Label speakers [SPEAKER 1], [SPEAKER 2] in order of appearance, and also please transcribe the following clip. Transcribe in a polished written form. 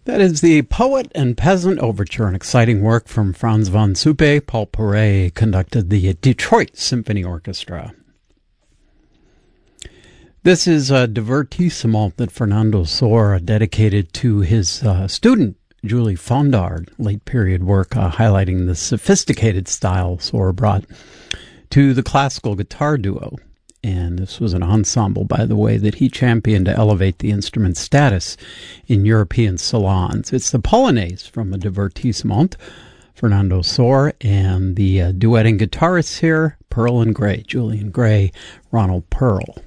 [SPEAKER 1] That is the Poet and Peasant Overture, an exciting work from Franz von Suppe. Paul Poiret conducted the Detroit Symphony Orchestra. This is a divertissement that Fernando Sor dedicated to his student, Julie Fondard, late period work highlighting the sophisticated style Sor brought to the classical guitar duo. And this was an ensemble, by the way, that he championed to elevate the instrument's status in European salons. It's the Polonaise from a divertissement, Fernando Sor, and the duetting guitarists here, Pearl and Gray, Julian Gray, Ronald Pearl.